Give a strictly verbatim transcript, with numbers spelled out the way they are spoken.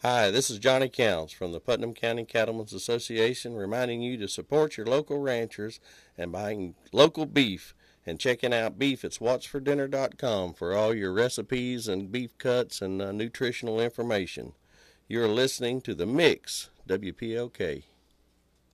Hi, this is Johnny Counts from the Putnam County Cattlemen's Association reminding you to support your local ranchers and buying local beef and checking out beef at swats for dinner dot com for all your recipes and beef cuts and uh, nutritional information. You're listening to The Mix, W P O K.